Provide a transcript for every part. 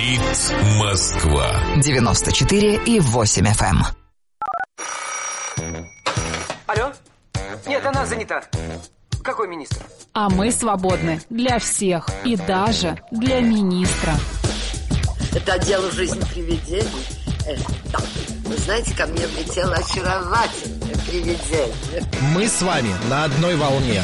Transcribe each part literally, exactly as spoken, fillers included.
Говорит Москва. девяносто четыре и восемь эф эм. Алло? Нет, она занята. Какой министр? А мы свободны для всех и даже для министра. Это дело жизни привидений. Э, да. Вы знаете, ко мне влетело очаровательное привидение. Мы с вами на одной волне.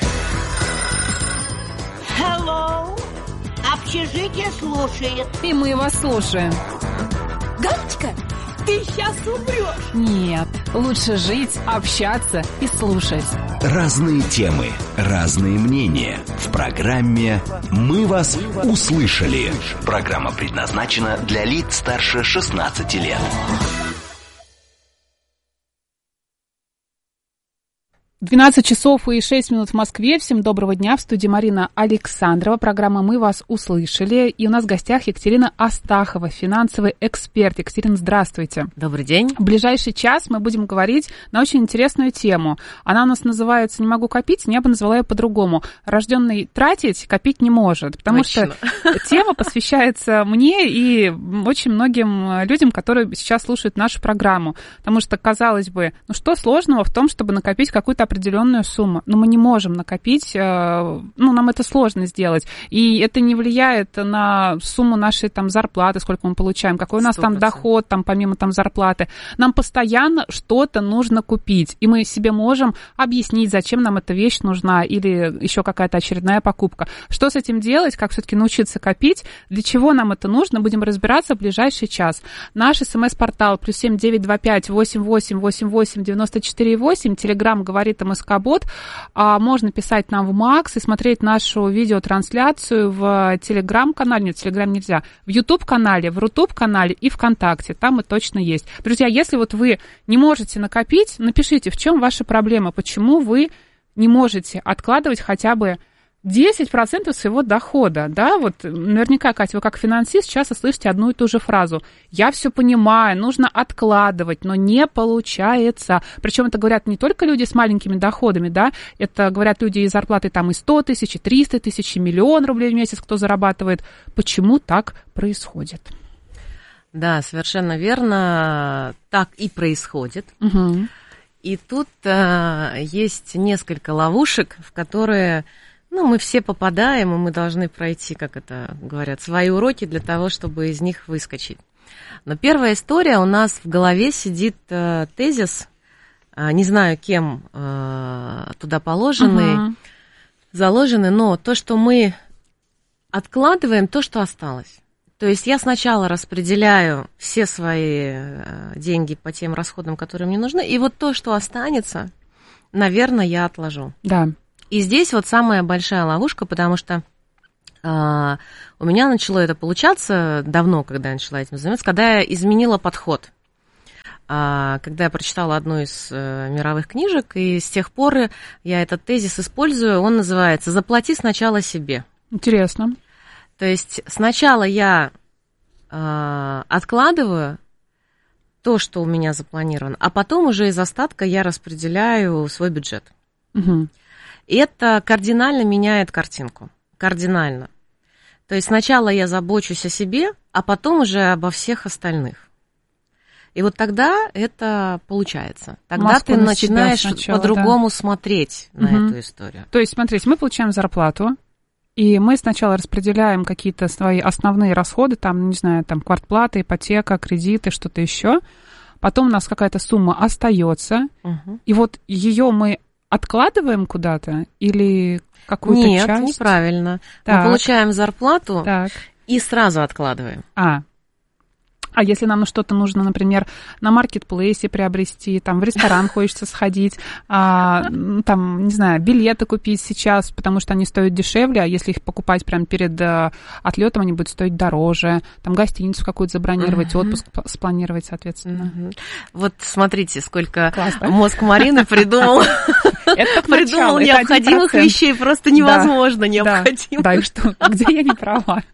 Hello. Общежитие слушает. И мы вас слушаем. Галочка, ты сейчас умрешь. Нет, лучше жить, общаться и слушать. Разные темы, разные мнения. В программе «Мы вас услышали». Программа предназначена для лиц старше шестнадцати лет. двенадцать часов и шесть минут в Москве. Всем доброго дня. В студии Марина Александрова. Программа «Мы вас услышали». И у нас в гостях Екатерина Астахова, финансовый эксперт. Екатерина, здравствуйте. Добрый день. В ближайший час мы будем говорить на очень интересную тему. Она у нас называется «Не могу копить», но я бы назвала ее по-другому. Рожденный тратить, копить не может. Потому Точно. Что тема посвящается мне и очень многим людям, которые сейчас слушают нашу программу. Потому что, казалось бы, ну что сложного в том, чтобы накопить какую-то определенную сумму, но мы не можем накопить, ну, нам это сложно сделать, и это не влияет на сумму нашей там зарплаты, сколько мы получаем, какой у нас сто процентов там доход, там помимо там зарплаты. Нам постоянно что-то нужно купить, и мы себе можем объяснить, зачем нам эта вещь нужна, или еще какая-то очередная покупка. Что с этим делать, как все-таки научиться копить, для чего нам это нужно, будем разбираться в ближайший час. Наш смс-портал плюс семь девять два пять восемь восемь восемь восемь девяносто четыре восемь, телеграм говорит МСК-бот. А можно писать нам в Макс и смотреть нашу видеотрансляцию в Телеграм-канале. Нет, в Телеграм нельзя. В Ютуб-канале, в Рутуб-канале и ВКонтакте. Там мы точно есть. Друзья, если вот вы не можете накопить, напишите, в чем ваша проблема, почему вы не можете откладывать хотя бы десять процентов своего дохода, да, вот наверняка, Катя, вы как финансист часто слышите одну и ту же фразу. Я все понимаю, нужно откладывать, но не получается. Причем это говорят не только люди с маленькими доходами, да, это говорят люди из зарплаты там и сто тысяч, и триста тысяч, и миллион рублей в месяц, кто зарабатывает. Почему так происходит? Да, совершенно верно, так и происходит. Угу. И тут а, есть несколько ловушек, в которые... Ну, мы все попадаем, и мы должны пройти, как это говорят, свои уроки для того, чтобы из них выскочить. Но первая история, у нас в голове сидит э, тезис, э, не знаю, кем э, туда положенный, uh-huh. заложенный, но то, что мы откладываем, то, что осталось. То есть я сначала распределяю все свои э, деньги по тем расходам, которые мне нужны, и вот то, что останется, наверное, я отложу. Да. И здесь вот самая большая ловушка, потому что э, у меня начало это получаться давно, когда я начала этим заниматься, когда я изменила подход. Э, когда я прочитала одну из э, мировых книжек, и с тех пор я этот тезис использую, он называется «Заплати сначала себе». Интересно. То есть сначала я э, откладываю то, что у меня запланировано, а потом уже из остатка я распределяю свой бюджет. Угу. Это кардинально меняет картинку. Кардинально. То есть сначала я забочусь о себе, а потом уже обо всех остальных. И вот тогда это получается. Тогда Маску ты на начинаешь сначала, по-другому да. смотреть на угу. эту историю. То есть, смотрите, мы получаем зарплату, и мы сначала распределяем какие-то свои основные расходы, там, не знаю, там, квартплата, ипотека, кредиты, что-то еще. Потом у нас какая-то сумма остается, угу. и вот ее мы откладываем куда-то или какую-то Нет, часть? Нет, неправильно. Так. Мы получаем зарплату так. и сразу откладываем. А. А если нам что-то нужно, например, на маркетплейсе приобрести, там в ресторан хочется сходить, а, там, не знаю, билеты купить сейчас, потому что они стоят дешевле, а если их покупать прямо перед отлетом, они будут стоить дороже, там гостиницу какую-то забронировать, uh-huh. отпуск спланировать, соответственно. Uh-huh. Вот смотрите, сколько Классно. Мозг Марины придумал. Придумал необходимых вещей, просто невозможно необходимых. Да, и что? Где я не права?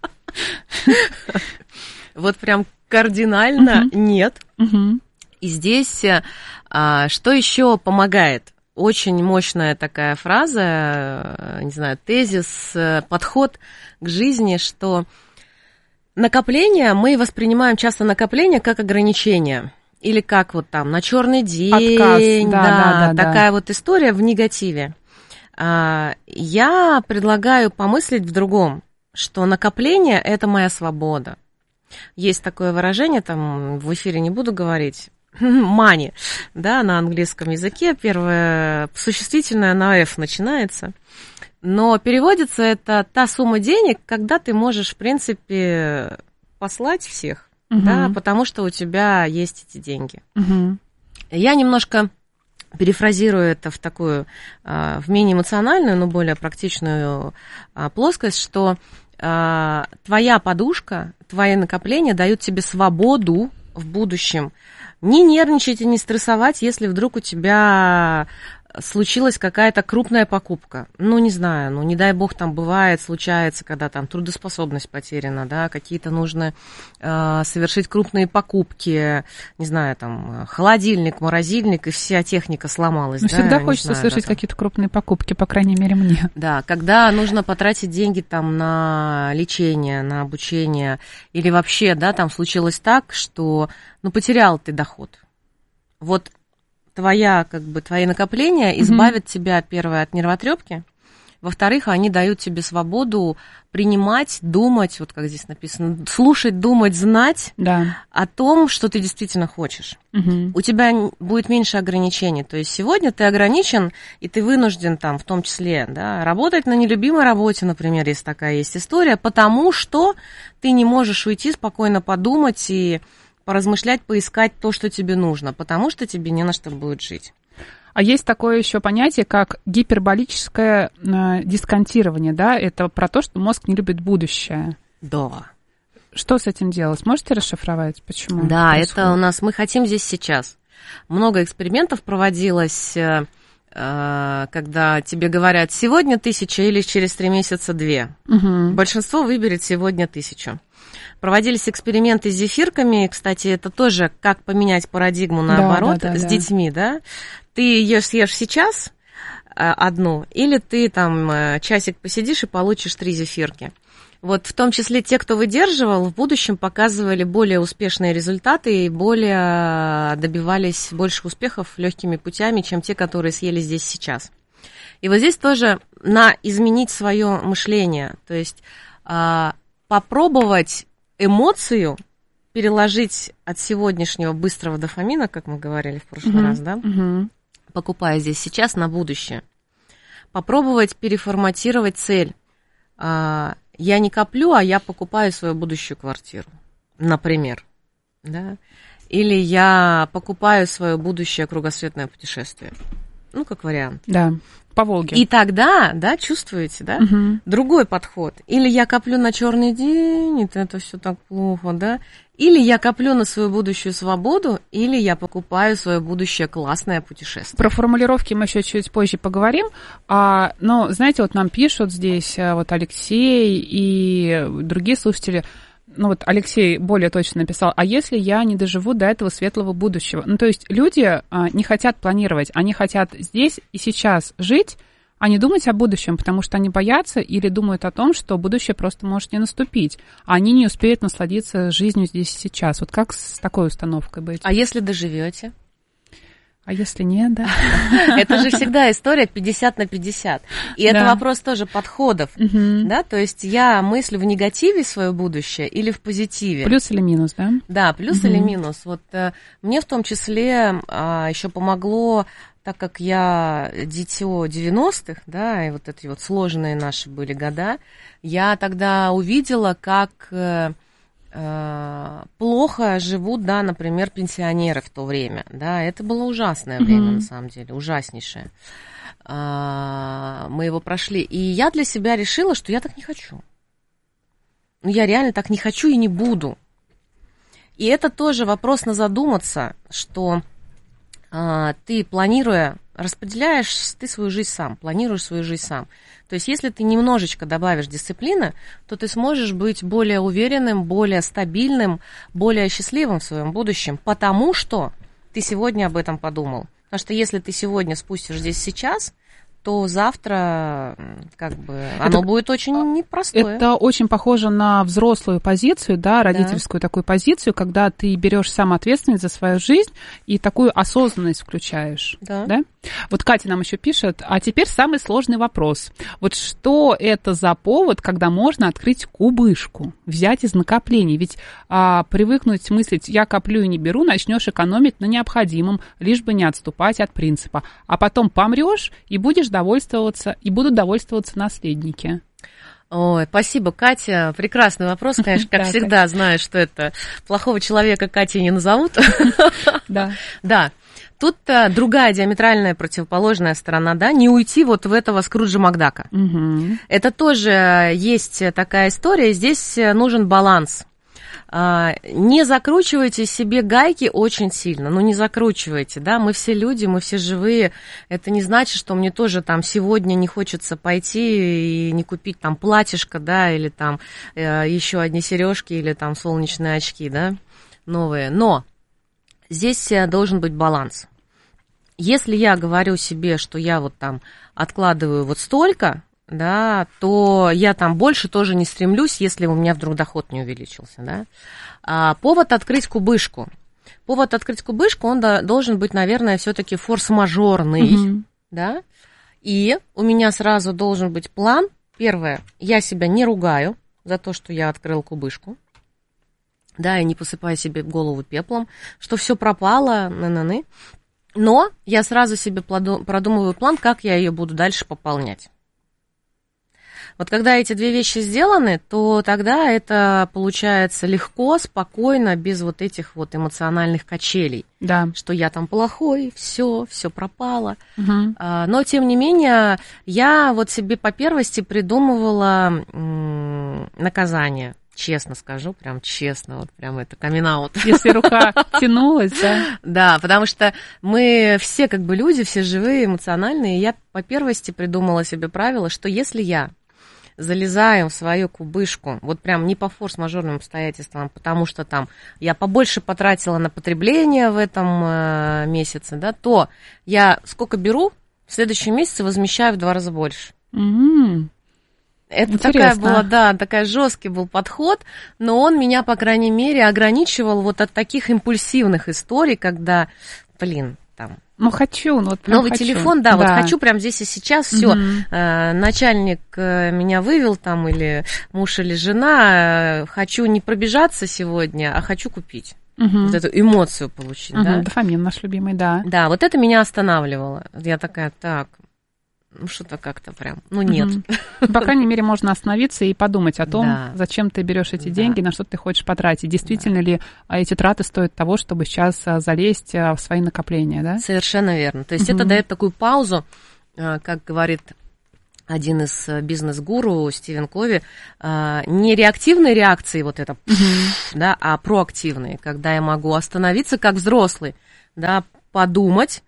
Вот прям кардинально uh-huh. нет. Uh-huh. И здесь а, что еще помогает? Очень мощная такая фраза, не знаю, тезис, подход к жизни, что накопление, мы воспринимаем часто накопление как ограничение. Или как вот там на черный день. Отказ, да, да, да, такая да. вот история в негативе. Я предлагаю помыслить в другом, что накопление – это моя свобода. Есть такое выражение, там в эфире не буду говорить, money, да, на английском языке, первое существительное на F начинается, но переводится это та сумма денег, когда ты можешь, в принципе, послать всех, угу. да, потому что у тебя есть эти деньги. Угу. Я немножко перефразирую это в такую, в менее эмоциональную, но более практичную плоскость, что твоя подушка, твои накопления дают тебе свободу в будущем. Не нервничать и не стрессовать, если вдруг у тебя случилась какая-то крупная покупка. Ну, не знаю, ну, не дай бог, там бывает, случается, когда там трудоспособность потеряна, да, какие-то нужно э, совершить крупные покупки, не знаю, там, холодильник, морозильник, и вся техника сломалась. Ну, да, всегда хочется знаю, совершить да, какие-то крупные покупки, по крайней мере, мне. Да, когда нужно потратить деньги там на лечение, на обучение, или вообще, да, там случилось так, что, ну, потерял ты доход. Вот твоя, как бы, твои накопления избавят mm-hmm. тебя, первое, от нервотрепки, во-вторых, они дают тебе свободу принимать, думать, вот как здесь написано, слушать, думать, знать да. о том, что ты действительно хочешь. Mm-hmm. У тебя будет меньше ограничений, то есть сегодня ты ограничен, и ты вынужден там, в том числе, да, работать на нелюбимой работе, например, если такая есть история, потому что ты не можешь уйти, спокойно подумать и поразмышлять, поискать то, что тебе нужно, потому что тебе не на что будет жить. А есть такое еще понятие, как гиперболическое э, дисконтирование, да? Это про то, что мозг не любит будущее. Да. Что с этим делать? Можете расшифровать, почему? Да, это, это у нас мы хотим здесь сейчас. Много экспериментов проводилось, э, э, когда тебе говорят, сегодня тысяча или через три месяца две. Угу. Большинство выберет сегодня тысячу. Проводились эксперименты с зефирками, кстати, это тоже как поменять парадигму наоборот, да, да, да, с да. детьми, да? Ты ешь, съешь сейчас одну, или ты там часик посидишь и получишь три зефирки. Вот в том числе те, кто выдерживал, в будущем показывали более успешные результаты и более добивались больших успехов легкими путями, чем те, которые съели здесь сейчас. И вот здесь тоже на изменить свое мышление, то есть попробовать эмоцию переложить от сегодняшнего быстрого дофамина, как мы говорили в прошлый uh-huh. раз, да, uh-huh. покупая здесь сейчас на будущее. Попробовать переформатировать цель. Я не коплю, а я покупаю свою будущую квартиру, например. Да? Или я покупаю свое будущее кругосветное путешествие. Ну, как вариант. Да. По Волге. И тогда, да, чувствуете, да, угу. другой подход. Или я коплю на черный день, это, это все так плохо, да. Или я коплю на свою будущую свободу, или я покупаю свое будущее классное путешествие. Про формулировки мы еще чуть позже поговорим. А, но, знаете, вот нам пишут здесь вот Алексей и другие слушатели. Ну вот Алексей более точно написал, а если я не доживу до этого светлого будущего? Ну то есть люди а, не хотят планировать, они хотят здесь и сейчас жить, а не думать о будущем, потому что они боятся или думают о том, что будущее просто может не наступить, а они не успеют насладиться жизнью здесь и сейчас. Вот как с такой установкой быть? А если доживете? А если нет, да? Это же всегда история пятьдесят на пятьдесят. И да. это вопрос тоже подходов. Угу. Да? То есть я мыслю в негативе свое будущее или в позитиве. Плюс или минус, да? Да, плюс угу. или минус. Вот э, мне в том числе а, еще помогло, так как я дитё девяностых, да, и вот эти вот сложные наши были года, я тогда увидела, как... Э, плохо живут, да, например, пенсионеры в то время, да, это было ужасное время, mm-hmm. на самом деле, ужаснейшее. Мы его прошли, и я для себя решила, что я так не хочу. Ну, я реально так не хочу и не буду. И это тоже вопрос на задуматься, что ты, планируя, распределяешь ты свою жизнь сам, планируешь свою жизнь сам. То есть если ты немножечко добавишь дисциплины, то ты сможешь быть более уверенным, более стабильным, более счастливым в своем будущем, потому что ты сегодня об этом подумал. Потому что если ты сегодня спустишь здесь сейчас, то завтра как бы оно это, будет очень непростое. Это очень похоже на взрослую позицию, да, родительскую да. такую позицию, когда ты берешь сам ответственность за свою жизнь и такую осознанность включаешь. Да. да? Вот Катя нам еще пишет, а теперь самый сложный вопрос. Вот что это за повод, когда можно открыть кубышку, взять из накоплений? Ведь а, привыкнуть мыслить, я коплю и не беру, начнешь экономить на необходимом, лишь бы не отступать от принципа. А потом помрешь и будешь довольствоваться, и будут довольствоваться наследники. Ой, спасибо, Катя. Прекрасный вопрос, конечно, как всегда, знаю, что это плохого человека Катей не назовут. Да. Да. Тут другая диаметральная противоположная сторона, да, не уйти вот в этого Скруджа Макдака. Угу. Это тоже есть такая история, здесь нужен баланс. Не закручивайте себе гайки очень сильно, ну не закручивайте, да, мы все люди, мы все живые, это не значит, что мне тоже там сегодня не хочется пойти и не купить там платьишко, да, или там еще одни сережки, или там солнечные очки, да, новые, но здесь должен быть баланс. Если я говорю себе, что я вот там откладываю вот столько, да, то я там больше тоже не стремлюсь, если у меня вдруг доход не увеличился, да. А повод открыть кубышку. Повод открыть кубышку, он да, должен быть, наверное, все-таки форс-мажорный, mm-hmm. да. И у меня сразу должен быть план. Первое, я себя не ругаю за то, что я открыл кубышку. Да, и не посыпаю себе голову пеплом, что все пропало, на-на-на. Но я сразу себе продумываю план, как я ее буду дальше пополнять. Вот когда эти две вещи сделаны, то тогда это получается легко, спокойно, без вот этих вот эмоциональных качелей. Да. Что я там плохой, все, все пропало. Угу. Но, тем не менее, я вот себе по первости придумывала м- наказание. Честно скажу, прям честно, вот прям это камин-аут. Если рука тянулась, да? Да, потому что мы все как бы люди, все живые, эмоциональные. И я по первости придумала себе правило, что если я залезаю в свою кубышку, вот прям не по форс-мажорным обстоятельствам, потому что там я побольше потратила на потребление в этом э, месяце, да, то я сколько беру, в следующем месяце возмещаю в два раза больше. Mm-hmm. Это Интересно. Такая была, да, такая жесткий был подход, но он меня, по крайней мере, ограничивал вот от таких импульсивных историй, когда, блин, там... Ну, хочу, ну, вот новый хочу. телефон, да, да, вот хочу прям здесь и сейчас, все, угу. э, начальник э, меня вывел там, или муж, или жена, э, хочу не пробежаться сегодня, а хочу купить. Угу. Вот эту эмоцию получить, угу. да. Дофамин наш любимый, да. Да, вот это меня останавливало. Я такая, так... Ну, что-то как-то прям, ну, нет. Mm-hmm. По крайней мере, можно остановиться и подумать о том, да. зачем ты берешь эти да. деньги, на что ты хочешь потратить. Действительно да. ли эти траты стоят того, чтобы сейчас залезть в свои накопления, да? Совершенно верно. То есть mm-hmm. это дает такую паузу, как говорит один из бизнес-гуру, Стивен Кови, не реактивные реакции, вот это, mm-hmm. да, а проактивные, когда я могу остановиться как взрослый, да, подумать,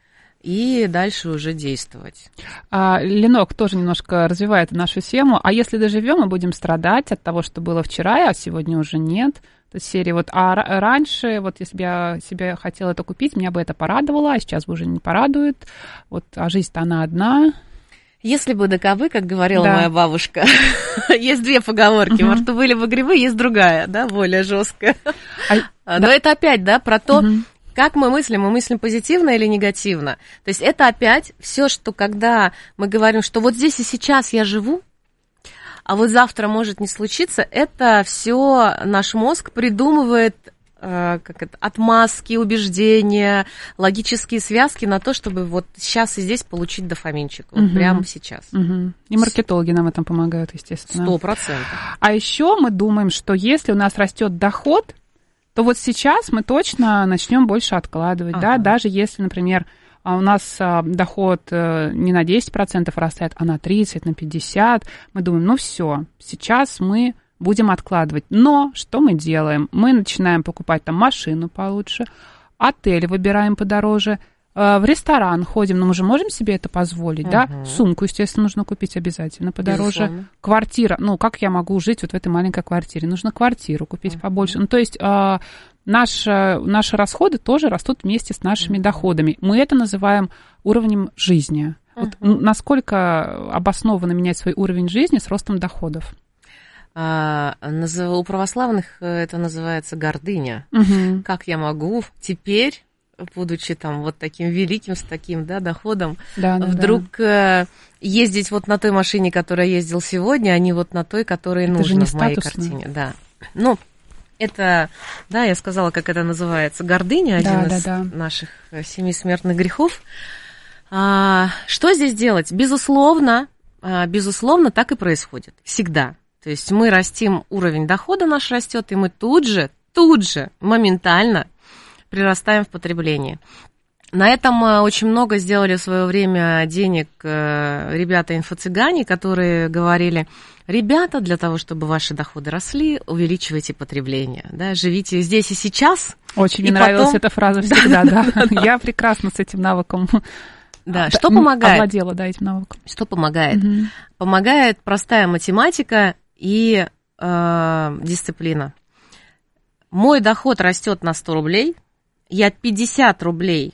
и дальше уже действовать. А, Ленок тоже немножко развивает нашу тему. А если доживем, мы будем страдать от того, что было вчера, а сегодня уже нет. То есть серии вот, а раньше, вот если бы я себе хотела это купить, меня бы это порадовало, а сейчас уже не порадует. Вот, а жизнь-то она одна. Если бы доковы, как говорила да. моя бабушка, есть две поговорки. Может, были бы грибы, есть другая, да, более жесткая. А, Но да. это опять, да, про то, угу. как мы мыслим, мы мыслим позитивно или негативно. То есть это опять все, что когда мы говорим, что вот здесь и сейчас я живу, а вот завтра может не случиться, это все наш мозг придумывает э, как это, отмазки, убеждения, логические связки на то, чтобы вот сейчас и здесь получить дофаминчик. Вот угу. прямо сейчас. Угу. И маркетологи нам в этом помогают, естественно. Сто процентов. А еще мы думаем, что если у нас растет доход, то вот сейчас мы точно начнем больше откладывать, ага. да, даже если, например, у нас доход не на десять процентов растет, а на тридцать, на пятьдесят, мы думаем, ну все, сейчас мы будем откладывать. Но что мы делаем? Мы начинаем покупать там машину получше, отель выбираем подороже, в ресторан ходим, но мы же можем себе это позволить, угу. да? Сумку, естественно, нужно купить обязательно подороже. Безусловно. Квартира, ну, как я могу жить вот в этой маленькой квартире? Нужно квартиру купить угу. побольше. Ну, то есть э, наши, наши расходы тоже растут вместе с нашими угу. доходами. Мы это называем уровнем жизни. Вот uh-huh. насколько обоснованно менять свой уровень жизни с ростом доходов? А, у православных это называется гордыня. Uh-huh. Как я могу теперь, будучи там вот таким великим, с таким, да, доходом, да, да, вдруг да. ездить вот на той машине, которая ездил сегодня, а не вот на той, которая это нужна в моей статусно. картине. Да. Ну, это, да, я сказала, как это называется, гордыня, один да, из да, да. наших семи смертных грехов. А, что здесь делать? Безусловно, безусловно, так и происходит. Всегда. То есть мы растим, уровень дохода наш растет, и мы тут же, тут же, моментально прирастаем в потреблении. На этом очень много сделали в свое время денег ребята-инфо-цыгане, которые говорили: ребята, для того, чтобы ваши доходы росли, увеличивайте потребление, да, живите здесь и сейчас. Очень мне нравилась эта фраза всегда, да. Я прекрасно с этим навыком. Да, что помогает? Овладела, да, этим навыком. Что помогает? Помогает простая математика и дисциплина. Мой доход растет на сто рублей, я пятьдесят рублей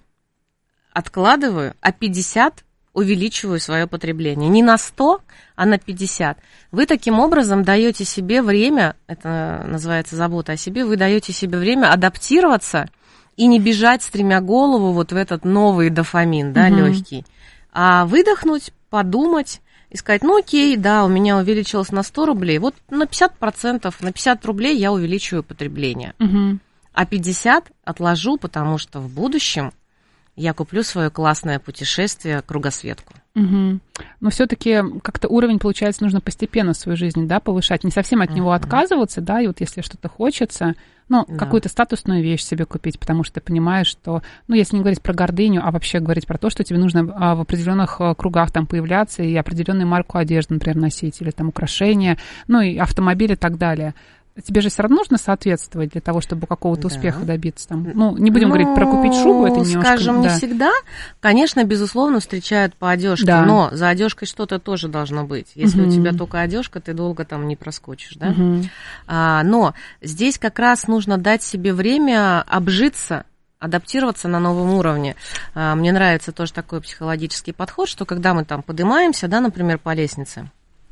откладываю, а пятьдесят увеличиваю свое потребление. Не на сто, а на пятьдесят. Вы таким образом даете себе время, это называется забота о себе, вы даете себе время адаптироваться и не бежать, стремя голову вот в этот новый дофамин, да, угу. легкий, а выдохнуть, подумать и сказать: ну окей, да, у меня увеличилось на сто рублей, вот на пятьдесят процентов, на пятьдесят рублей я увеличиваю потребление, угу. а пятьдесят отложу, потому что в будущем я куплю свое классное путешествие, кругосветку. Угу. Но все-таки как-то уровень, получается, нужно постепенно в своей жизни, да, повышать, не совсем от него uh-huh. отказываться, да, и вот если что-то хочется, ну, да. какую-то статусную вещь себе купить, потому что ты понимаешь, что, ну, если не говорить про гордыню, а вообще говорить про то, что тебе нужно в определенных кругах там появляться и определенную марку одежды, например, носить, или там украшения, ну, и автомобиль и так далее. Тебе же все равно нужно соответствовать для того, чтобы какого-то да. успеха добиться. Там. Ну, не будем ну, говорить про купить шубу, это немножко... Скажем, да. не всегда. Конечно, безусловно, встречают по одежке, да. но за одежкой что-то тоже должно быть. Если угу. у тебя только одежка, ты долго там не проскочишь, да? Угу. А, но здесь как раз нужно дать себе время обжиться, адаптироваться на новом уровне. А, мне нравится тоже такой психологический подход, что когда мы там поднимаемся, да, например, по лестнице,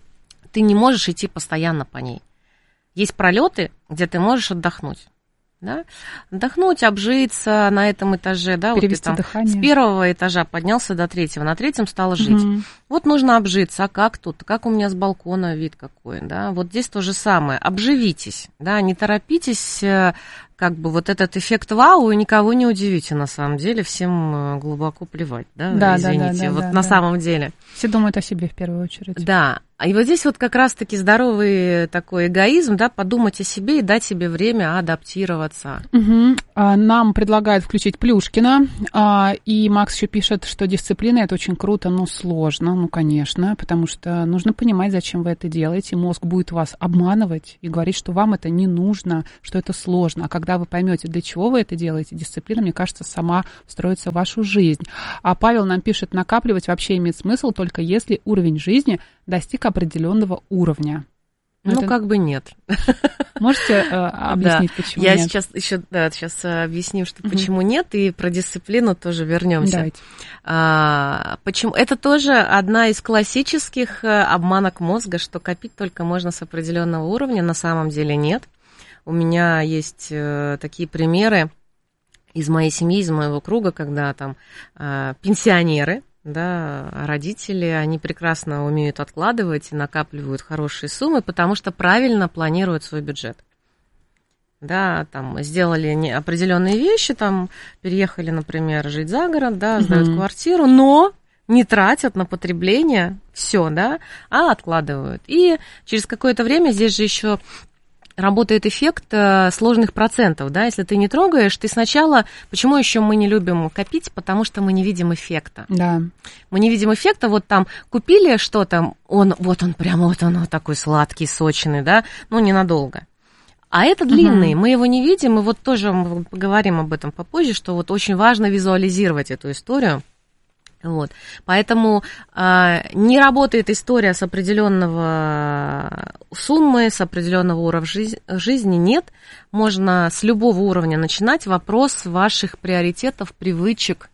ты не можешь идти постоянно по ней. Есть пролеты, где ты можешь отдохнуть, да? Отдохнуть, обжиться на этом этаже, да, перевести вот ты там дыхание. С первого этажа поднялся до третьего, на третьем стал жить. Угу. Вот нужно обжиться, а как тут, как у меня с балкона вид какой, да? Вот здесь то же самое, обживитесь, да, не торопитесь, как бы вот этот эффект вау, и никого не удивите, на самом деле, всем глубоко плевать, да, да извините, да, да, вот да, на да. самом деле. Все думают о себе в первую очередь. Да, и вот здесь вот как раз-таки здоровый такой эгоизм, да, подумать о себе и дать себе время адаптироваться. Угу. Нам предлагают включить Плюшкина, и Макс еще пишет, что дисциплина – это очень круто, но сложно, ну, конечно, потому что нужно понимать, зачем вы это делаете, мозг будет вас обманывать и говорить, что вам это не нужно, что это сложно, а когда вы поймете, для чего вы это делаете, дисциплина, мне кажется, сама встроится в вашу жизнь. А Павел нам пишет, накапливать вообще имеет смысл только если уровень жизни достиг определенного уровня. Ну, это... как бы нет. Можете э, объяснить, да. почему Я нет? сейчас еще да, сейчас объясню, что угу. почему нет, и про дисциплину тоже вернемся. Давайте. А, почему? Это тоже одна из классических обманок мозга, что копить только можно с определенного уровня. На самом деле нет. У меня есть э, такие примеры из моей семьи, из моего круга, когда там э, пенсионеры, да, родители, они прекрасно умеют откладывать и накапливают хорошие суммы, потому что правильно планируют свой бюджет. Да, там сделали определенные вещи, там переехали, например, жить за город, да, сдают угу. квартиру, но не тратят на потребление все, да, а откладывают. И через какое-то время здесь же еще работает эффект э, сложных процентов, да, если ты не трогаешь, ты сначала, почему еще мы не любим копить, потому что мы не видим эффекта. Да. Мы не видим эффекта, вот там купили что-то, он, вот он прямо вот он вот такой сладкий, сочный, да, ну ненадолго. А это длинный, угу. мы его не видим, и вот тоже мы поговорим об этом попозже, что вот очень важно визуализировать эту историю. Вот. Поэтому э, не работает история с определенного суммы, с определенного уровня жизни, жизни, нет. Можно с любого уровня начинать. Вопрос ваших приоритетов, привычек,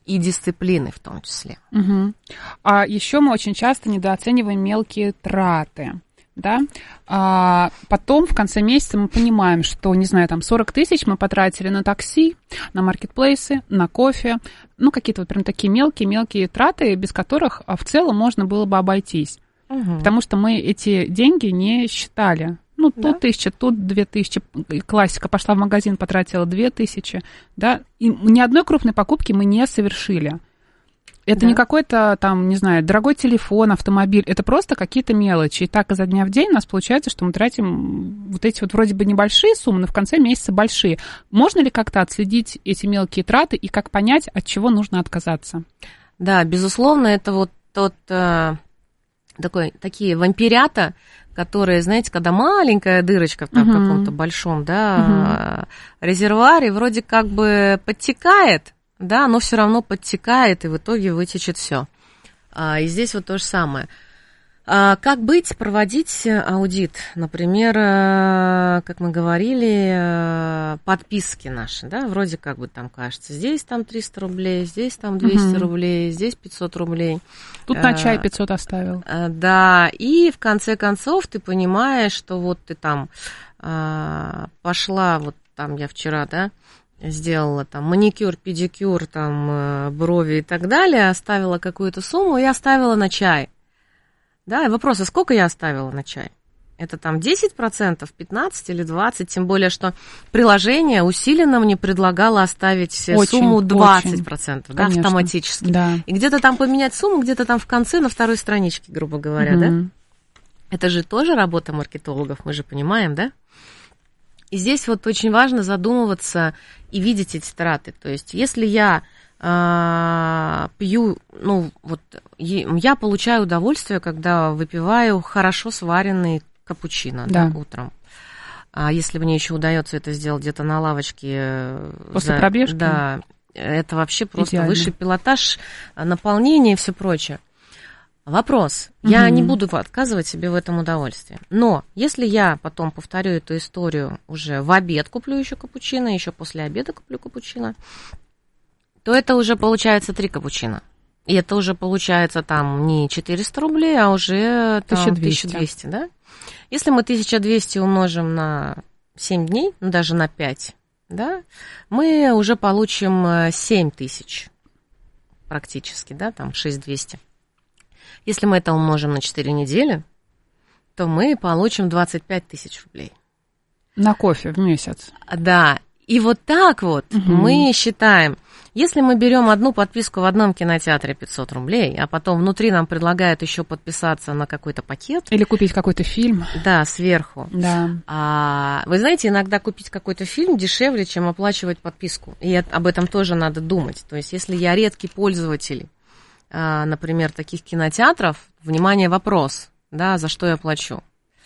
и дисциплины в том числе. Угу. А еще мы очень часто недооцениваем мелкие траты. Да? А потом в конце месяца мы понимаем, что, не знаю, там сорок тысяч мы потратили на такси, на маркетплейсы, на кофе, ну, какие-то вот прям такие мелкие-мелкие траты, без которых в целом можно было бы обойтись. Угу. Потому что мы эти деньги не считали. Ну, тут да. тысяча, тут две тысячи. Классика. Пошла в магазин, потратила две тысячи. Да? И ни одной крупной покупки мы не совершили. Это да. не какой-то там, не знаю, дорогой телефон, автомобиль. Это просто какие-то мелочи. И так изо дня в день у нас получается, что мы тратим вот эти вот вроде бы небольшие суммы, но в конце месяца большие. Можно ли как-то отследить эти мелкие траты и как понять, от чего нужно отказаться? Да, безусловно, это вот тот э, такой, такие вампирята, которые, знаете, когда маленькая дырочка там, uh-huh. в каком-то большом да, uh-huh. резервуаре вроде как бы подтекает, да, но все равно подтекает, и в итоге вытечет все. А, и здесь вот то же самое. А, как быть, проводить аудит? Например, как мы говорили, подписки наши, да, вроде как бы там кажется, здесь там триста рублей, здесь там двести угу. рублей, здесь пятьсот рублей. Тут на чай пятьсот оставил. А, да, и в конце концов ты понимаешь, что вот ты там а, пошла, вот там я вчера, да, сделала там маникюр, педикюр, там брови и так далее, оставила какую-то сумму и оставила на чай. Да, и вопрос, а сколько я оставила на чай? Это там десять процентов, пятнадцать или двадцать, тем более, что приложение усиленно мне предлагало оставить очень, сумму двадцать процентов, да, автоматически. Да. И где-то там поменять сумму, где-то там в конце, на второй страничке, грубо говоря, угу. да? Это же тоже работа маркетологов, мы же понимаем, да? И здесь вот очень важно задумываться и видеть эти траты. То есть, если я э, пью, ну, вот, я получаю удовольствие, когда выпиваю хорошо сваренный капучино да. Да, утром. А если мне еще удается это сделать где-то на лавочке... После за, пробежки? Да, это вообще просто идеально. Высший пилотаж, наполнение и все прочее. Вопрос. Угу. Я не буду отказывать себе в этом удовольствии. Но если я потом повторю эту историю уже в обед, куплю еще капучино, еще после обеда куплю капучино, то это уже получается три капучино. И это уже получается там не четыреста рублей, а уже там, тысяча двести, да? Если мы тысяча двести умножим на семь дней, ну даже на пять, да, мы уже получим семь тысяч практически, да, там шесть тысяч двести. Если мы это умножим на четыре недели, то мы получим двадцать пять тысяч рублей. На кофе в месяц. Да, и вот так вот угу. мы считаем, если мы берем одну подписку в одном кинотеатре пятьсот рублей, а потом внутри нам предлагают еще подписаться на какой-то пакет. Или купить какой-то фильм. Да, сверху. Да. А, вы знаете, иногда купить какой-то фильм дешевле, чем оплачивать подписку. И об этом тоже надо думать. То есть, если я редкий пользователь, например, таких кинотеатров, внимание, вопрос, да, за что я плачу.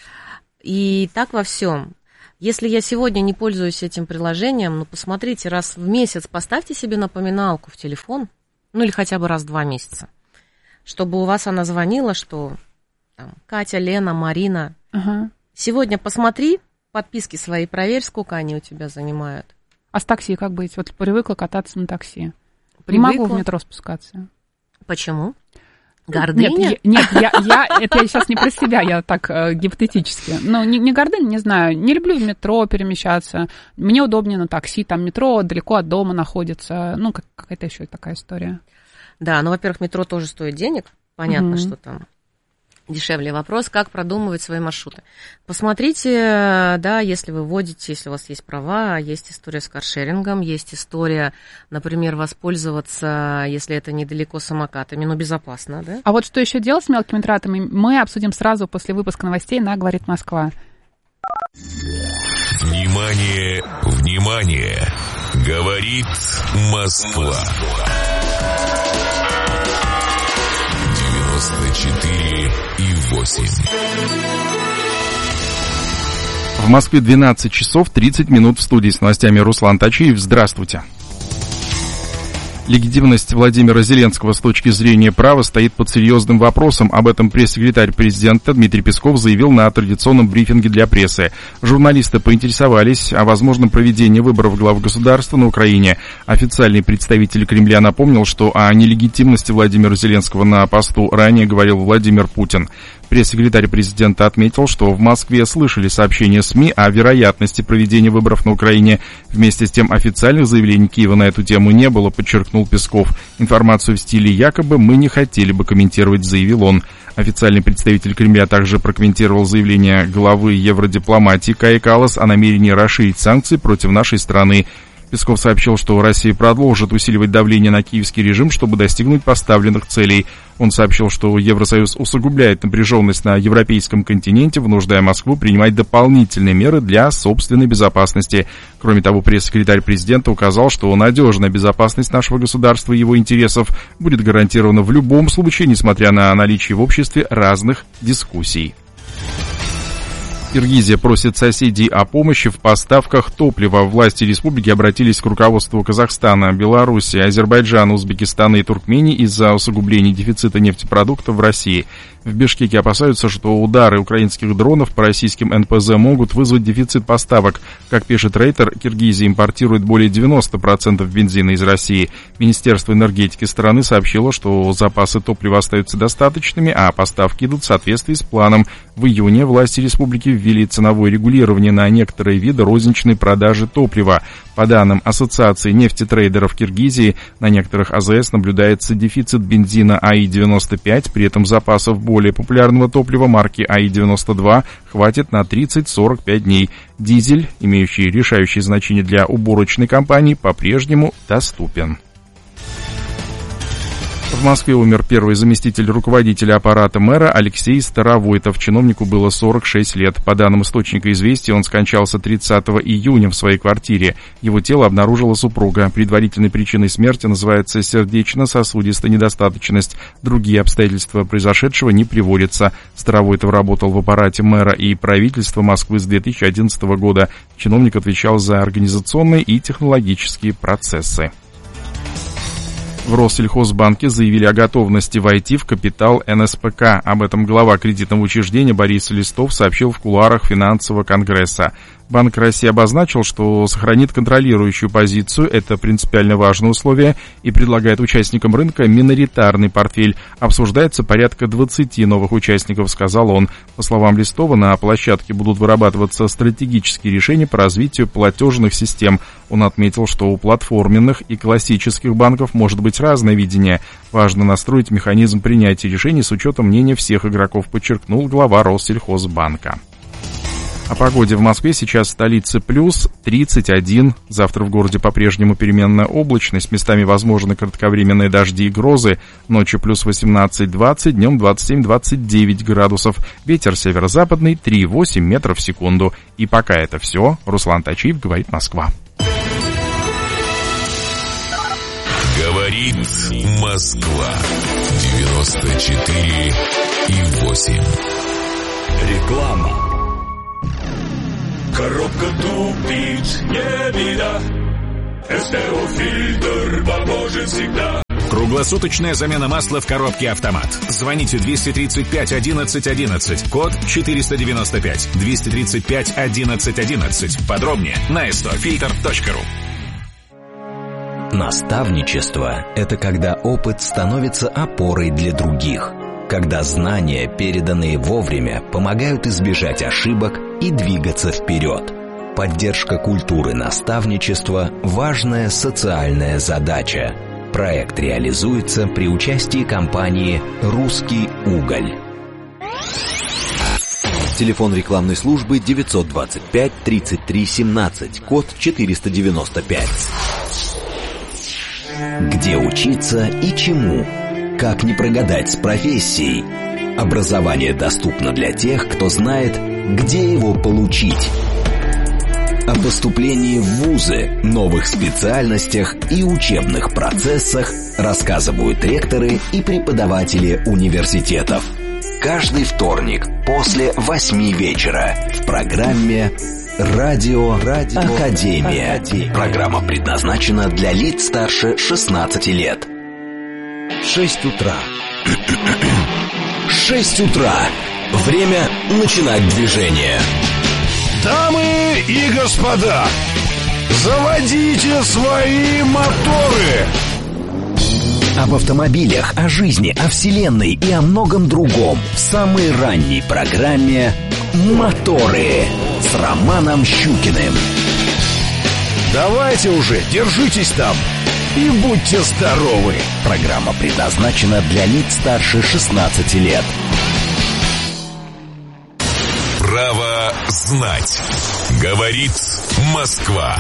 И так во всем. Если я сегодня не пользуюсь этим приложением, ну, посмотрите, раз в месяц поставьте себе напоминалку в телефон, ну, или хотя бы раз в два месяца, чтобы у вас она звонила, что там, Катя, Лена, Марина, ага. сегодня посмотри, подписки свои проверь, сколько они у тебя занимают. А с такси как быть? Вот привыкла кататься на такси. Привыкла. Не могу в метро спускаться. Почему? Гордыня? Нет, нет я, я, это я сейчас не про себя, я так э, гипотетически. Ну, не, не гордыня, не знаю. Не люблю в метро перемещаться. Мне удобнее на такси. Там метро далеко от дома находится. Ну, как, какая-то еще такая история. Да, ну, во-первых, метро тоже стоит денег. Понятно, угу. что там дешевле. Вопрос, как продумывать свои маршруты. Посмотрите, да, если вы водите, если у вас есть права, есть история с каршерингом, есть история, например, воспользоваться, если это недалеко, самокатами, но безопасно, да? А вот что еще делать с мелкими тратами, мы обсудим сразу после выпуска новостей на «Говорит Москва». Внимание, внимание! Говорит Москва. девяносто четыре и восемь. В Москве двенадцать часов тридцать минут, в студии с новостями Руслан Тачиев. Здравствуйте. Легитимность Владимира Зеленского с точки зрения права стоит под серьезным вопросом. Об этом пресс-секретарь президента Дмитрий Песков заявил на традиционном брифинге для прессы. Журналисты поинтересовались о возможном проведении выборов глав государства на Украине. Официальный представитель Кремля напомнил, что о нелегитимности Владимира Зеленского на посту ранее говорил Владимир Путин. Пресс-секретарь президента отметил, что в Москве слышали сообщения СМИ о вероятности проведения выборов на Украине. Вместе с тем официальных заявлений Киева на эту тему не было, подчеркнул Песков. Информацию в стиле «якобы мы не хотели бы комментировать», заявил он. Официальный представитель Кремля также прокомментировал заявление главы евродипломатии Каи Каллас о намерении расширить санкции против нашей страны. Песков сообщил, что Россия продолжит усиливать давление на киевский режим, чтобы достигнуть поставленных целей. Он сообщил, что Евросоюз усугубляет напряженность на европейском континенте, вынуждая Москву принимать дополнительные меры для собственной безопасности. Кроме того, пресс-секретарь президента указал, что надежная безопасность нашего государства и его интересов будет гарантирована в любом случае, несмотря на наличие в обществе разных дискуссий. Киргизия просит соседей о помощи в поставках топлива. Власти республики обратились к руководству Казахстана, Беларуси, Азербайджана, Узбекистана и Туркмении из-за усугубления дефицита нефтепродуктов в России. В Бишкеке опасаются, что удары украинских дронов по российским эн пэ зэ могут вызвать дефицит поставок. Как пишет Рейтер, Киргизия импортирует более девяносто процентов бензина из России. Министерство энергетики страны сообщило, что запасы топлива остаются достаточными, а поставки идут в соответствии с планом. В июне власти республики ввели ценовое регулирование на некоторые виды розничной продажи топлива. По данным Ассоциации нефтетрейдеров Киргизии, на некоторых а зэ эс наблюдается дефицит бензина а и девяносто пять, при этом запасов более популярного топлива марки а и девяносто два хватит на тридцать-сорок пять дней. Дизель, имеющий решающее значение для уборочной компании, по-прежнему доступен. В Москве умер первый заместитель руководителя аппарата мэра Алексей Старовойтов. Чиновнику было сорок шесть лет. По данным источника «Известий», он скончался тридцатого июня в своей квартире. Его тело обнаружила супруга. Предварительной причиной смерти называется сердечно-сосудистая недостаточность. Другие обстоятельства произошедшего не приводятся. Старовойтов работал в аппарате мэра и правительства Москвы с две тысячи одиннадцатого года. Чиновник отвечал за организационные и технологические процессы. В Россельхозбанке заявили о готовности войти в капитал эн эс пэ ка. Об этом глава кредитного учреждения Борис Листов сообщил в кулуарах финансового конгресса. Банк России обозначил, что сохранит контролирующую позицию, это принципиально важное условие, и предлагает участникам рынка миноритарный портфель. Обсуждается порядка двадцати новых участников, сказал он. По словам Листова, на площадке будут вырабатываться стратегические решения по развитию платежных систем. Он отметил, что у платформенных и классических банков может быть разное видение. Важно настроить механизм принятия решений с учетом мнения всех игроков, подчеркнул глава Россельхозбанка. О погоде в Москве сейчас в столице плюс тридцать один. Завтра в городе по-прежнему переменная облачность. Местами возможны кратковременные дожди и грозы. Ночью плюс восемнадцать-двадцать, днем двадцать семь-двадцать девять градусов. Ветер северо-западный три и восемь метров в секунду. И пока это все. Руслан Тачиев, говорит Москва. Говорит Москва. девяносто четыре и восемь. Реклама. Коробка тупит, не беда. эс тэ о-фильтр поможет всегда. Круглосуточная замена масла в коробке «Автомат». Звоните двести тридцать пять одиннадцать одиннадцать, код четыреста девяносто пять, двести тридцать пять одиннадцать одиннадцать. Подробнее на эс тэ о фильтр точка ру. Наставничество – это когда опыт становится опорой для других. Когда знания, переданные вовремя, помогают избежать ошибок и двигаться вперед. Поддержка культуры наставничества – важная социальная задача. Проект реализуется при участии компании «Русский уголь». Телефон рекламной службы девятьсот двадцать пять тридцать три семнадцать, код четыреста девяносто пять. Где учиться и чему? Как не прогадать с профессией? Образование доступно для тех, кто знает, где его получить. О поступлении в вузы, новых специальностях и учебных процессах рассказывают ректоры и преподаватели университетов. Каждый вторник после восьми вечера в программе Радио, Радио Академия. Академия. Программа предназначена для лиц старше шестнадцати лет. Шесть утра. Шесть утра. Время начинать движение. Дамы и господа, заводите свои моторы. Об автомобилях, о жизни, о вселенной и о многом другом в самой ранней программе «Моторы» с Романом Щукиным. Давайте уже, держитесь там и будьте здоровы. Программа предназначена для лиц старше шестнадцати лет. Право знать. Говорит Москва.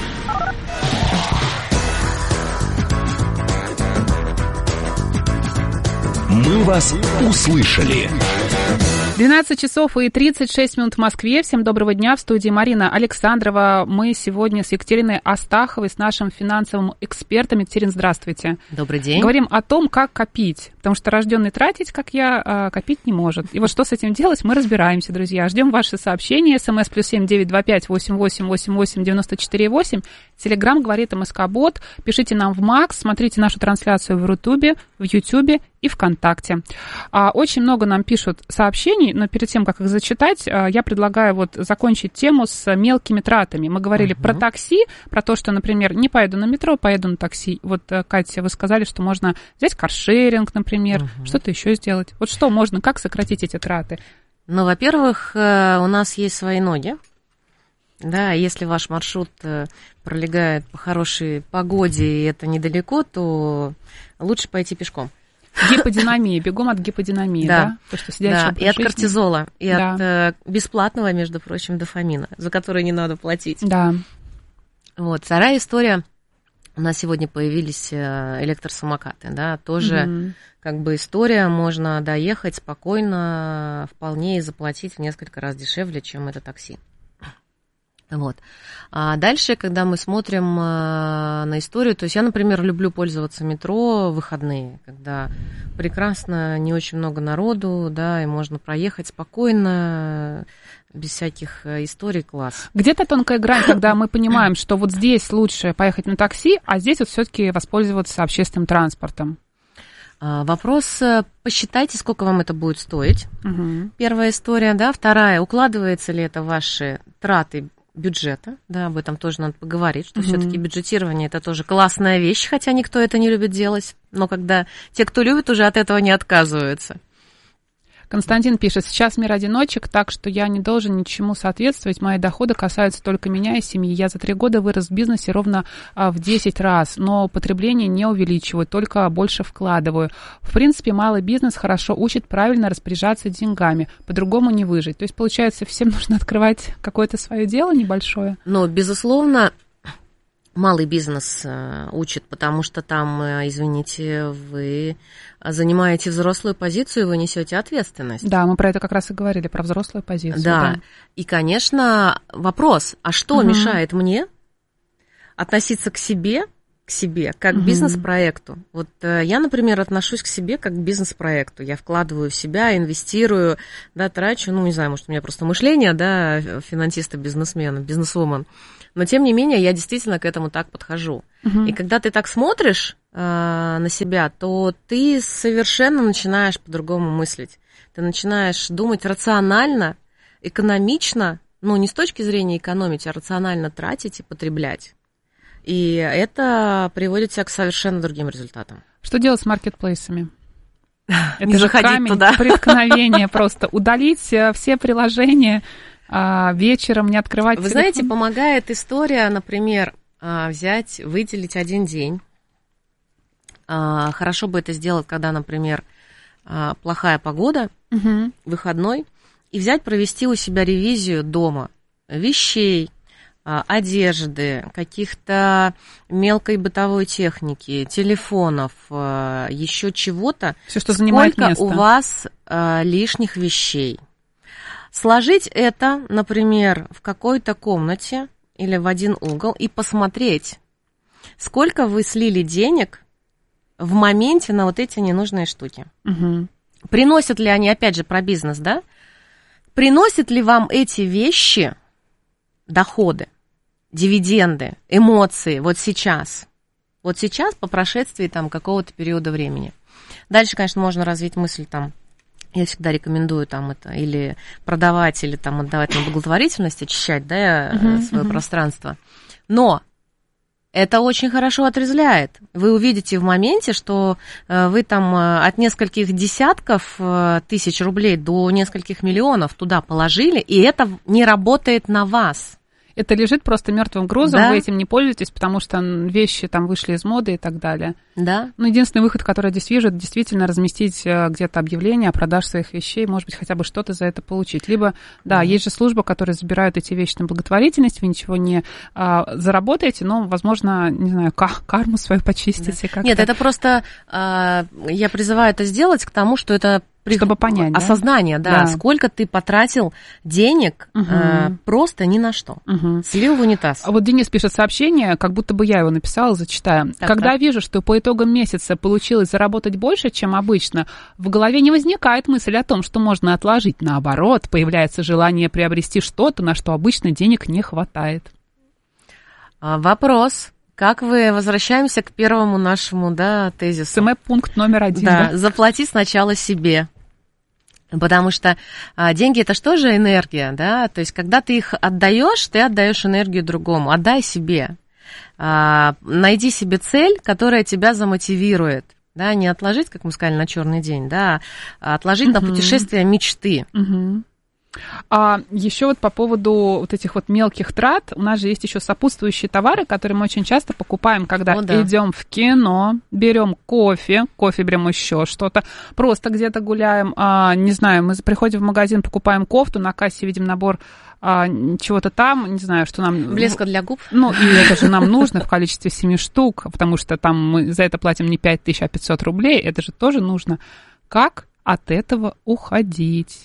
Мы вас услышали. двенадцать часов и тридцать шесть минут в Москве. Всем доброго дня. В студии Марина Александрова. Мы сегодня с Екатериной Астаховой, с нашим финансовым экспертом. Екатерина, здравствуйте. Добрый день. Говорим о том, как копить. Потому что рожденный тратить, как я, копить не может. И вот что с этим делать, мы разбираемся, друзья. Ждем ваши сообщения. СМС плюс семь девять два пять восемь восемь восемь восемь девяносто четыре восемь. Телеграм говорит МСК-бот. Пишите нам в Макс. Смотрите нашу трансляцию в Рутубе, в Ютубе и ВКонтакте. Очень много нам пишут сообщений, но перед тем, как их зачитать, я предлагаю вот закончить тему с мелкими тратами. Мы говорили uh-huh. про такси, про то, что, например, не поеду на метро, поеду на такси. Вот, Катя, вы сказали, что можно взять каршеринг, например, uh-huh. что-то еще сделать. Вот что можно, как сократить эти траты? Ну, во-первых, у нас есть свои ноги. Да, если ваш маршрут пролегает по хорошей погоде и это недалеко, то лучше пойти пешком. Гиподинамия, бегом от гиподинамии, да? Да, то, что да. И от жизни. Кортизола, и да. от э, бесплатного, между прочим, дофамина, за который не надо платить. Да. Вот, вторая история. У нас сегодня появились электросамокаты, да, тоже угу. как бы история, можно доехать спокойно, вполне и заплатить в несколько раз дешевле, чем это такси. Вот. А дальше, когда мы смотрим э, на историю, то есть я, например, люблю пользоваться метро в выходные, когда прекрасно, не очень много народу, да, и можно проехать спокойно, без всяких историй, класс. Где-то тонкая грань, когда мы понимаем, что вот здесь лучше поехать на такси, а здесь вот все-таки воспользоваться общественным транспортом. А, вопрос, посчитайте, сколько вам это будет стоить. Угу. Первая история, да. Вторая, укладывается ли это в ваши траты бюджета, да, об этом тоже надо поговорить, что mm-hmm. все-таки бюджетирование это тоже классная вещь, хотя никто это не любит делать, но когда те, кто любит, уже от этого не отказываются. Константин пишет, сейчас мир одиночек, так что я не должен ничему соответствовать, мои доходы касаются только меня и семьи. Я за три года вырос в бизнесе ровно в десять раз, но потребление не увеличиваю, только больше вкладываю. В принципе, малый бизнес хорошо учит правильно распоряжаться деньгами, по-другому не выжить. То есть, получается, всем нужно открывать какое-то свое дело небольшое? Ну, безусловно, малый бизнес учит, потому что там, извините, вы занимаете взрослую позицию, вы несете ответственность. Да, мы про это как раз и говорили, про взрослую позицию. Да, да. И, конечно, вопрос, а что угу. мешает мне относиться к себе, к себе, как угу. к бизнес-проекту? Вот я, например, отношусь к себе как к бизнес-проекту. Я вкладываю в себя, инвестирую, да, трачу, ну, не знаю, может, у меня просто мышление, да, финансиста, бизнесмена, бизнесвумен. Но, тем не менее, я действительно к этому так подхожу. Uh-huh. И когда ты так смотришь э, на себя, то ты совершенно начинаешь по-другому мыслить. Ты начинаешь думать рационально, экономично, ну, не с точки зрения экономить, а рационально тратить и потреблять. И это приводит тебя к совершенно другим результатам. Что делать с маркетплейсами? Это не же камень туда. преткновения просто. Удалить все приложения, вечером не открывать Вы телефон. знаете, помогает история, например, взять, выделить один день. Хорошо бы это сделать, когда, например, плохая погода, угу. выходной, и взять, провести у себя ревизию дома вещей, одежды, каких-то мелкой бытовой техники, телефонов, еще чего-то. Все, что занимает Сколько место. у вас лишних вещей. Сложить это, например, в какой-то комнате или в один угол и посмотреть, сколько вы слили денег в моменте на вот эти ненужные штуки. Угу. Приносят ли они, опять же, про бизнес, да? Приносят ли вам эти вещи доходы, дивиденды, эмоции вот сейчас. Вот сейчас, по прошествии там какого-то периода времени. Дальше, конечно, можно развить мысль там, я всегда рекомендую там это или продавать, или там отдавать на благотворительность, очищать, да, uh-huh, свое uh-huh. пространство. Но это очень хорошо отрезвляет. Вы увидите в моменте, что вы там от нескольких десятков тысяч рублей до нескольких миллионов туда положили, и это не работает на вас. Это лежит просто мертвым грузом, да. Вы этим не пользуетесь, потому что вещи там вышли из моды и так далее. Да. Ну, единственный выход, который я здесь вижу, это действительно разместить где-то объявление о продаже своих вещей, может быть, хотя бы что-то за это получить. Либо, да, mm-hmm. есть же службы, которые забирают эти вещи на благотворительность, вы ничего не а, заработаете, но, возможно, не знаю, к- карму свою почистите. Да. Нет, это просто, а, я призываю это сделать к тому, что это При... Чтобы понять, осознание, да? Да, да, сколько ты потратил денег угу. э, просто ни на что. Угу. Слил в унитаз. А вот Денис пишет сообщение, как будто бы я его написала, зачитаю. Так, Когда так. вижу, что по итогам месяца получилось заработать больше, чем обычно, в голове не возникает мысль о том, что можно отложить. Наоборот, появляется желание приобрести что-то, на что обычно денег не хватает. А, вопрос. Как вы, возвращаемся к первому нашему, да, тезису. СМЭ-пункт номер один. Да, да, заплати сначала себе. Потому что а, деньги это же тоже энергия, да, то есть когда ты их отдаешь, ты отдаешь энергию другому, отдай себе. А, найди себе цель, которая тебя замотивирует, да, не отложить, как мы сказали, на черный день, да, а отложить uh-huh. на путешествие мечты. Uh-huh. А еще вот по поводу вот этих вот мелких трат, у нас же есть еще сопутствующие товары, которые мы очень часто покупаем, когда О, да. идем в кино, берем кофе, кофе берем еще что-то, просто где-то гуляем, а, не знаю, мы приходим в магазин, покупаем кофту, на кассе видим набор а, чего-то там, не знаю, что нам... Блеска для губ. Ну, и это же нам нужно в количестве семи штук, потому что там мы за это платим не пять тысяч, а пятьсот рублей, это же тоже нужно. Как от этого уходить?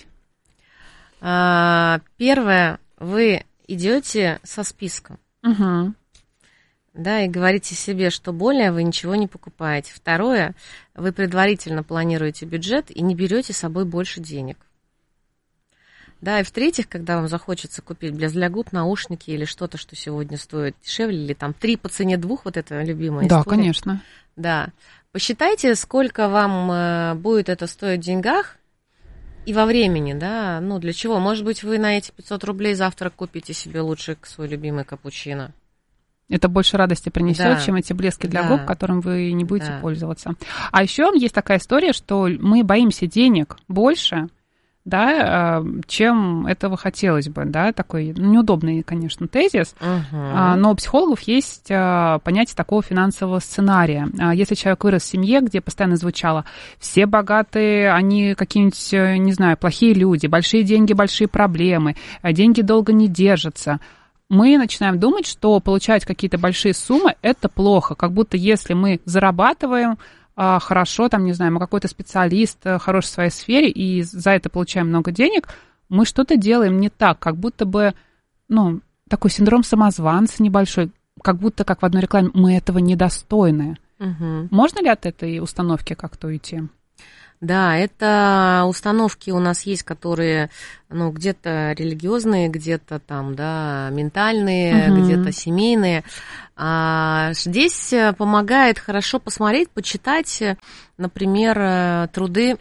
Первое, вы идете со списком, угу. да, и говорите себе, что более вы ничего не покупаете. Второе, вы предварительно планируете бюджет и не берете с собой больше денег. Да, и в-третьих, когда вам захочется купить блеск для губ, наушники или что-то, что сегодня стоит дешевле, или там три по цене двух, вот это любимая да, история. Да, конечно. Да, посчитайте, сколько вам будет это стоить в деньгах, и во времени, да, ну для чего? Может быть, вы на эти пятьсот рублей завтра купите себе лучше свой любимый капучино. Это больше радости принесет, да. чем эти блески для да. губ, которым вы не будете да. пользоваться. А еще есть такая история, что мы боимся денег больше, да, чем этого хотелось бы, да, такой неудобный, конечно, тезис, uh-huh. но у психологов есть понятие такого финансового сценария. Если человек вырос в семье, где постоянно звучало «все богатые, они какие-нибудь, не знаю, плохие люди, большие деньги, большие проблемы, деньги долго не держатся», мы начинаем думать, что получать какие-то большие суммы – это плохо, как будто если мы зарабатываем хорошо, там, не знаю, мы какой-то специалист, хорош в своей сфере, и за это получаем много денег, мы что-то делаем не так, как будто бы, ну, такой синдром самозванца небольшой, как будто, как в одной рекламе, мы этого недостойны. Угу. Можно ли от этой установки как-то уйти? Да, это установки у нас есть, которые, ну, где-то религиозные, где-то там, да, ментальные, угу. где-то семейные. А здесь помогает хорошо посмотреть, почитать, например, труды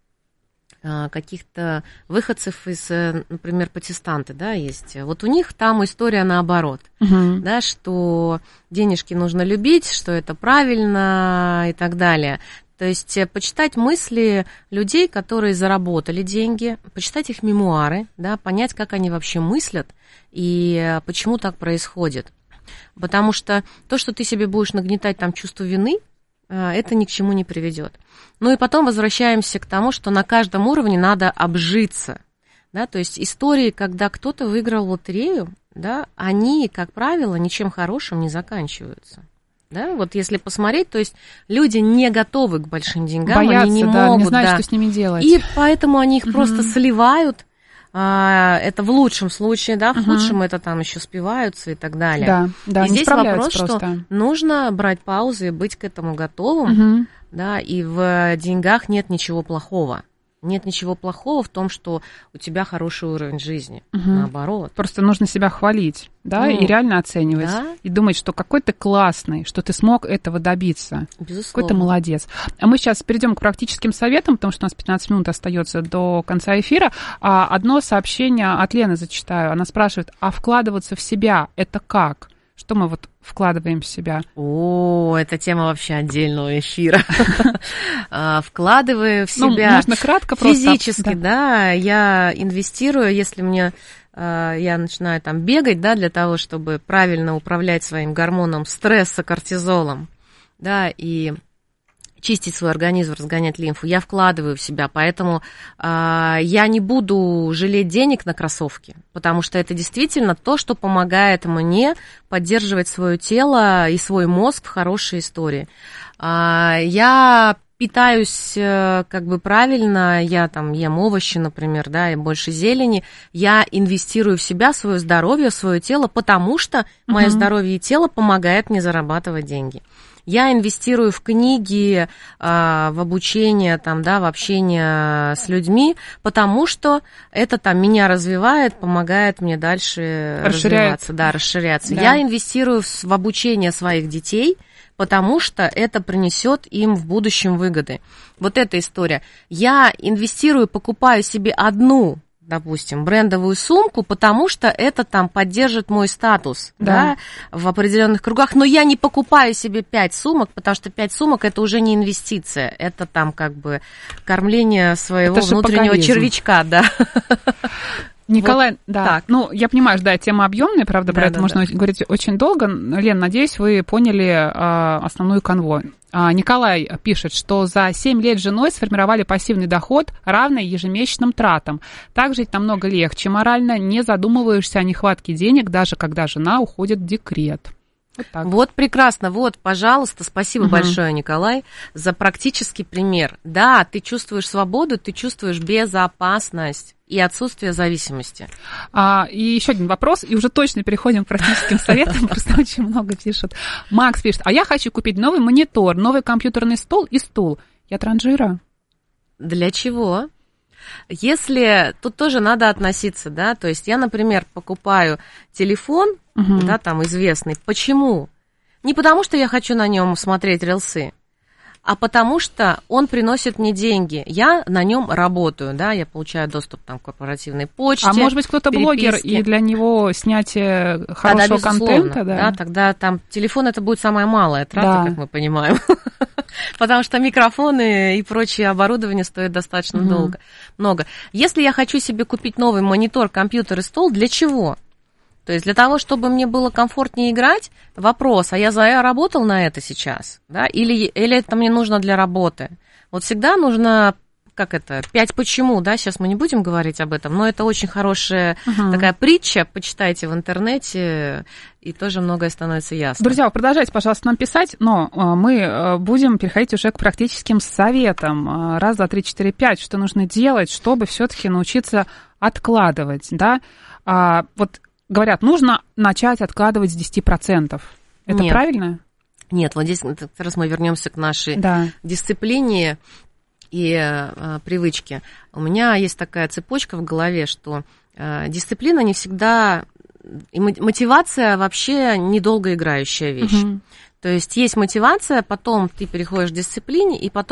каких-то выходцев из, например, протестанты, да, есть. Вот у них там история наоборот, угу. да, что денежки нужно любить, что это правильно и так далее. То есть почитать мысли людей, которые заработали деньги, почитать их мемуары, да, понять, как они вообще мыслят и почему так происходит. Потому что то, что ты себе будешь нагнетать там чувство вины, это ни к чему не приведет. Ну и потом возвращаемся к тому, что на каждом уровне надо обжиться. Да, то есть истории, когда кто-то выиграл лотерею, да, они, как правило, ничем хорошим не заканчиваются. Да, вот если посмотреть, то есть люди не готовы к большим деньгам, боятся, они не да, могут, не знают, да. что с ними делать. И поэтому они их угу. просто сливают. А, это в лучшем случае, да, в угу. худшем это там еще спиваются и так далее. Да, да, и здесь вопрос, просто. Что нужно брать паузу и быть к этому готовым, угу. да, и в деньгах нет ничего плохого. Нет ничего плохого в том, что у тебя хороший уровень жизни, угу. наоборот. Просто нужно себя хвалить, да, ну, и реально оценивать. Да? И думать, что какой ты классный, что ты смог этого добиться. Безусловно. Какой ты молодец. А мы сейчас перейдем к практическим советам, потому что у нас пятнадцать минут остается до конца эфира. Одно сообщение от Лены зачитаю. Она спрашивает, а вкладываться в себя – это как? Что мы вот вкладываем в себя? О, это тема вообще отдельного эфира. Вкладываю в себя. Ну, можно кратко просто. Физически, да. Я инвестирую, если мне я начинаю там бегать, да, для того, чтобы правильно управлять своим гормоном стресса, кортизолом, да, и чистить свой организм, разгонять лимфу, я вкладываю в себя, поэтому э, я не буду жалеть денег на кроссовки, потому что это действительно то, что помогает мне поддерживать свое тело и свой мозг в хорошей истории. Э, я питаюсь э, как бы правильно, я там ем овощи, например, да, и больше зелени, я инвестирую в себя, в свое здоровье, в свое тело, потому что мое uh-huh. здоровье и тело помогает мне зарабатывать деньги. Я инвестирую в книги, в обучение, там, да, в общение с людьми, потому что это там меня развивает, помогает мне дальше расширяет. развиваться, да, расширяться. Да. Я инвестирую в, в обучение своих детей, потому что это принесет им в будущем выгоды. Вот эта история. Я инвестирую, покупаю себе одну, допустим, брендовую сумку, потому что это там поддержит мой статус, да. Да, в определенных кругах, но я не покупаю себе пять сумок, потому что пять сумок это уже не инвестиция, это там как бы кормление своего внутреннего червячка, да. Николай, вот да, так. Ну, я понимаю, да, тема объемная, правда, да, про это да, можно да. говорить очень долго. Лен, надеюсь, вы поняли а, основную канву. А, Николай пишет, что за семь лет с женой сформировали пассивный доход, равный ежемесячным тратам. Так жить намного легче морально, не задумываешься о нехватке денег, даже когда жена уходит в декрет. Вот, так. Вот прекрасно, вот, пожалуйста, спасибо угу. большое, Николай, за практический пример. Да, ты чувствуешь свободу, ты чувствуешь безопасность и отсутствие зависимости. А, и еще один вопрос, и уже точно переходим к практическим советам, просто очень много пишут. Макс пишет, а я хочу купить новый монитор, новый компьютерный стол и стул. Я транжира. Для чего? Если тут тоже надо относиться, да, то есть я, например, покупаю телефон, угу. да, там известный. Почему? Не потому, что я хочу на нем смотреть рилсы, а потому что он приносит мне деньги. Я на нем работаю, да, я получаю доступ там, к корпоративной почте. А может быть, кто-то переписки. Блогер, и для него снятие хорошего да, да, контента, да? Да, тогда там телефон это будет самая малая трата, да. как мы понимаем. Потому что микрофоны и прочее оборудование стоят достаточно угу. долго, много. Если я хочу себе купить новый монитор, компьютер и стол, для чего? То есть для того, чтобы мне было комфортнее играть, вопрос, а я заработал на это сейчас, да, или, или это мне нужно для работы? Вот всегда нужно, как это, пять почему, да, сейчас мы не будем говорить об этом, но это очень хорошая uh-huh. такая притча, почитайте в интернете, и тоже многое становится ясно. Друзья, продолжайте, пожалуйста, нам писать, но мы будем переходить уже к практическим советам. Раз, два, три, четыре, пять, что нужно делать, чтобы все-таки научиться откладывать, да, а, вот говорят, нужно начать откладывать с десяти процентов. Это Нет. правильно? Нет, вот здесь как раз мы вернемся к нашей да. дисциплине и э, привычке. У меня есть такая цепочка в голове, что э, дисциплина не всегда... И мотивация вообще недолгоиграющая вещь. Угу. То есть есть мотивация, потом ты переходишь к дисциплине, и потом